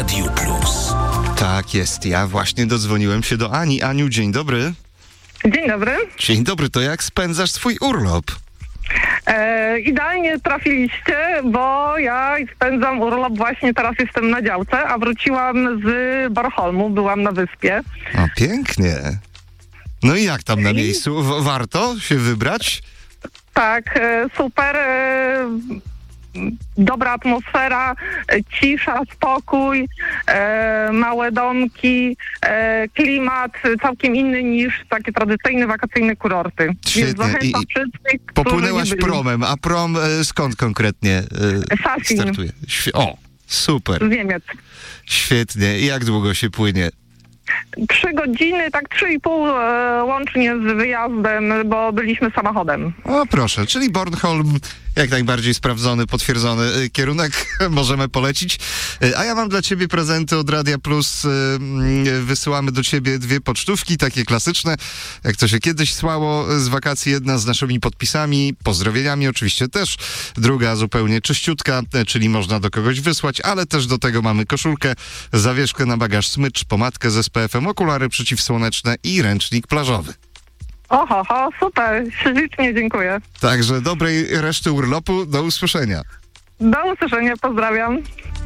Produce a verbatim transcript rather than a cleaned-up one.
Radiu Plus. Tak jest, ja właśnie dodzwoniłem się do Ani. Aniu, dzień dobry. Dzień dobry. Dzień dobry, to jak spędzasz swój urlop? E, idealnie trafiliście, bo ja spędzam urlop, właśnie teraz jestem na działce, a wróciłam z Bornholmu, byłam na wyspie. O, pięknie. No i jak tam na miejscu? W- warto się wybrać? Tak, e, super, e, dobra atmosfera, e, cisza, spokój, e, małe domki, e, klimat całkiem inny niż takie tradycyjne wakacyjne kurorty. Świetnie. Więc zachęcam I- wszystkich, Popłynęłaś którzy nie byli. promem, a prom e, skąd konkretnie e, Sasin. startuje? Świe- o, super, Z Niemiec. świetnie. I jak długo się płynie? Trzy godziny, tak trzy i pół e, łącznie z wyjazdem, bo byliśmy samochodem. O, proszę, czyli Bornholm jak najbardziej sprawdzony, potwierdzony y, kierunek, możemy polecić. Y, A ja mam dla ciebie prezenty od Radia Plus. Y, y, Wysyłamy do ciebie dwie pocztówki, takie klasyczne, jak to się kiedyś słało z wakacji. Jedna z naszymi podpisami, pozdrowieniami oczywiście też. Druga zupełnie czyściutka, y, czyli można do kogoś wysłać, ale też do tego mamy koszulkę, zawieszkę na bagaż smycz, pomadkę z S P F-em, okulary przeciwsłoneczne i ręcznik plażowy. Oho, ho, super, ślicznie dziękuję. Także dobrej reszty urlopu, do usłyszenia. Do usłyszenia, pozdrawiam.